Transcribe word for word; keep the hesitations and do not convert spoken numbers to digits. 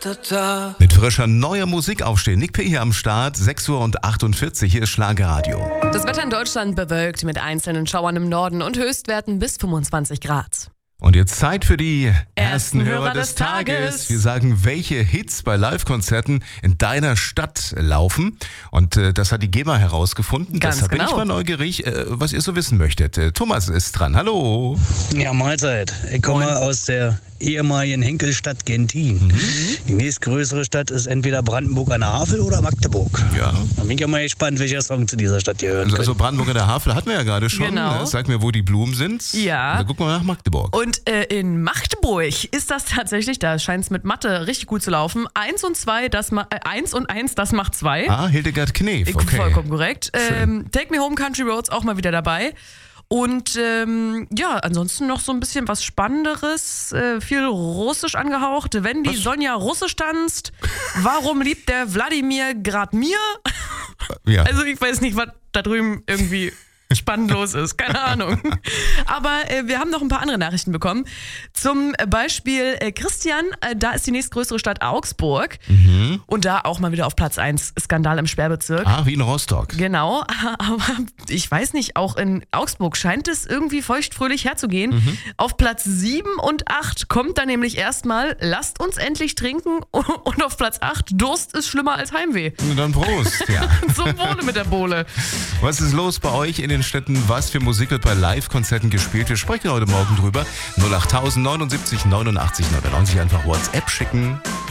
Mit frischer neuer Musik aufstehen. Nick P. hier am Start, sechs Uhr achtundvierzig, hier ist Schlagerradio. Das Wetter in Deutschland bewölkt mit einzelnen Schauern im Norden und Höchstwerten bis fünfundzwanzig Grad. Und jetzt Zeit für die ersten, Ersten Hörer, Hörer des des Tages. Tages. Wir sagen, welche Hits bei Live-Konzerten in deiner Stadt laufen. Und äh, das hat die GEMA herausgefunden. Ganz Deshalb bin genau. ich mal neugierig, äh, was ihr so wissen möchtet. Äh, Thomas ist dran. Hallo. Ja, Mahlzeit. Ich komme Moin. aus der ehemaligen Henkelstadt Gentin. Mhm. Die nächstgrößere Stadt ist entweder Brandenburg an der Havel oder Magdeburg. Ja. Da bin ich ja mal gespannt, welcher Song zu dieser Stadt gehört. Also, also Brandenburg an der Havel hatten wir ja gerade schon. Genau. Ne? Sag mir, wo die Blumen sind. Ja. Dann gucken wir nach Magdeburg. Und äh, in Magdeburg ist das tatsächlich, da scheint es mit Mathe richtig gut zu laufen. Eins und zwei, das ma- äh, eins und eins, das macht zwei. Ah, Hildegard Knef. Okay. Vollkommen korrekt. Schön. Ähm, Take Me Home Country Roads auch mal wieder dabei. Und ähm, ja, ansonsten noch so ein bisschen was Spannenderes, äh, viel Russisch angehaucht. Wenn die Was? Sonja Russisch tanzt, warum liebt der Wladimir grad mir? Ja. Also ich weiß nicht, was da drüben irgendwie spannend los ist, keine Ahnung. Aber äh, wir haben noch ein paar andere Nachrichten bekommen. Zum Beispiel äh, Christian, äh, da ist die nächstgrößere Stadt Augsburg. Mhm. Und da auch mal wieder auf Platz eins, Skandal im Sperrbezirk. Ah, wie in Rostock. Genau, aber ich weiß nicht, auch in Augsburg scheint es irgendwie feuchtfröhlich herzugehen. Mhm. Auf Platz sieben und acht kommt dann nämlich erstmal Lasst uns endlich trinken und auf Platz acht Durst ist schlimmer als Heimweh. Und dann Prost. Ja. Zum Wohle mit der Bohle. Was ist los bei euch in den Städten? Was für Musik wird bei Live-Konzerten gespielt? Wir sprechen heute Morgen drüber. null acht neunundsiebzig neunundachtzig neunundachtzig einfach WhatsApp schicken.